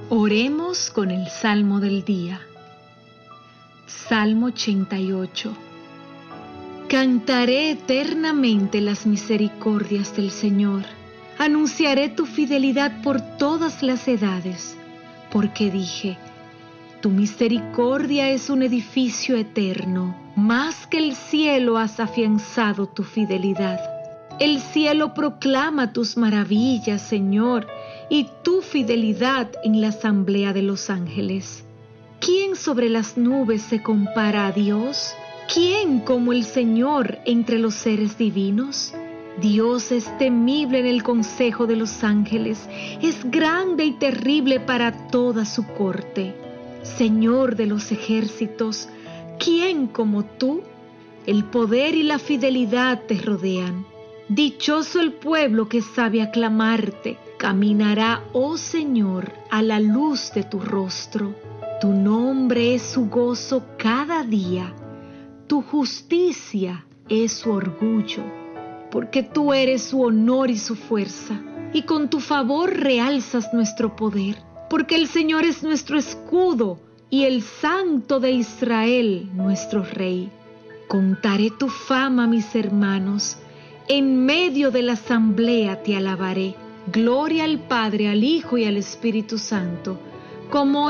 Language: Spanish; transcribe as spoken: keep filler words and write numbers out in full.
Oremos con el Salmo del día. Salmo ochenta y ocho. Cantaré eternamente las misericordias del Señor. Anunciaré tu fidelidad por todas las edades, porque dije, tu misericordia es un edificio eterno, más que el cielo has afianzado tu fidelidad. El cielo proclama tus maravillas, Señor, y tu fidelidad en la asamblea de los ángeles. ¿Quién sobre las nubes se compara a Dios? ¿Quién como el Señor entre los seres divinos? Dios es temible en el consejo de los ángeles, es grande y terrible para toda su corte. Señor de los ejércitos, ¿quién como tú? El poder y la fidelidad te rodean. Dichoso el pueblo que sabe aclamarte, caminará, oh Señor, a la luz de tu rostro. Tu nombre es su gozo cada día, tu justicia es su orgullo, porque tú eres su honor y su fuerza, y con tu favor realzas nuestro poder, porque el Señor es nuestro escudo y el Santo de Israel nuestro Rey. Contaré tu fama, mis hermanos, en medio de la asamblea te alabaré. Gloria al Padre, al Hijo y al Espíritu Santo, como